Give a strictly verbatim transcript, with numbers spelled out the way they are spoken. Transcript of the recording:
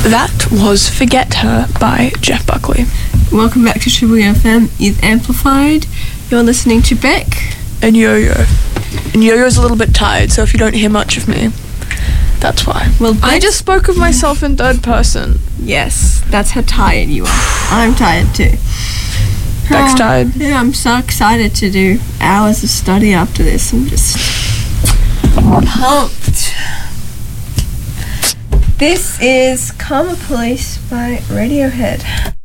That was Forget Her by Jeff Buckley. Welcome back to Triple F M is Amplified. You're listening to Beck. And Yo-Yo. And Yo-Yo's a little bit tired, so if you don't hear much of me, that's why. Well, I Beck's- just spoke of myself in third person. Yes, that's how tired you are. I'm tired too. Beck's Oh, tired. Yeah, I'm so excited to do hours of study after this. I'm just pumped. This is Karma Police by Radiohead.